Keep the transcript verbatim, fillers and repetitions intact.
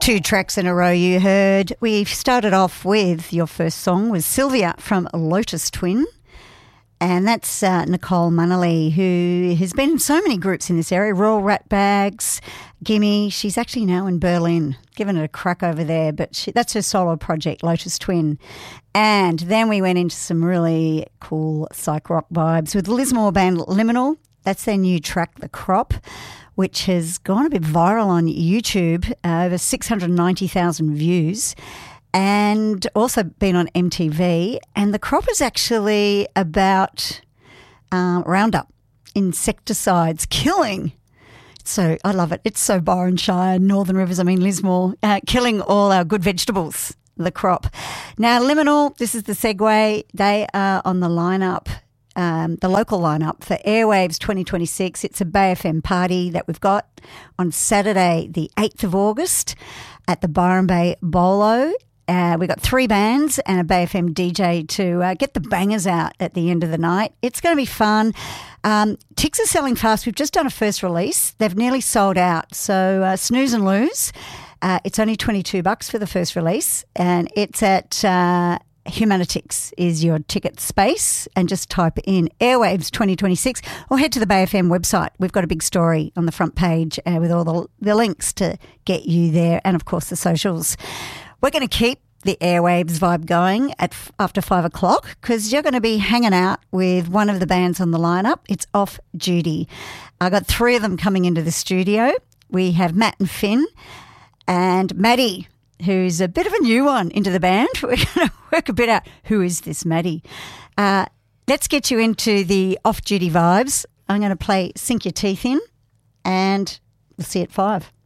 Two tracks in a row you heard. We started off with, your first song was Sylvia from Lotus Twin. And that's uh, Nicole Munnelly, who has been in so many groups in this area, Royal Ratbags, Gimme. She's actually now in Berlin, giving it a crack over there, but she, that's her solo project, Lotus Twin. And then we went into some really cool psych rock vibes with Lismore band Liminal. That's their new track, The Crop, which has gone a bit viral on YouTube, uh, over six hundred ninety thousand views. And also been on M T V. And The Crop is actually about uh, Roundup, insecticides, killing. So I love it. It's so Byron Shire, Northern Rivers, I mean Lismore, uh, killing all our good vegetables, The Crop. Now, Liminal, this is the segue. They are on the lineup, um, the local lineup for Airwaves twenty twenty-six. It's a Bay F M party that we've got on Saturday, the eighth of August at the Byron Bay Bolo. Uh, we've got three bands and a Bay F M D J to uh, get the bangers out at the end of the night. It's going to be fun. Um, tickets are selling fast. We've just done a first release. They've nearly sold out. So uh, snooze and lose. Uh, it's only twenty-two bucks for the first release, and it's at uh, Humanitix is your ticket space, and just type in Airwaves twenty twenty-six or head to the Bay F M website. We've got a big story on the front page uh, with all the, the links to get you there, and of course the socials. We're going to keep the Airwaves vibe going at after five o'clock because you're going to be hanging out with one of the bands on the lineup. It's Off Duty. I got three of them coming into the studio. We have Matt and Finn and Maddie, who's a bit of a new one into the band. We're going to work a bit out who is this Maddie. Uh, let's get you into the Off Duty vibes. I'm going to play Sink Your Teeth In, and we'll see you at five.